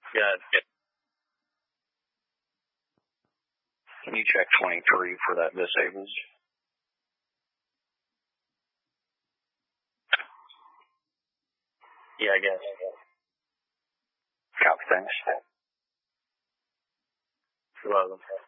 Yeah. Can you check 23 for that disabled? Yeah, I guess. Copy, thanks. You're welcome.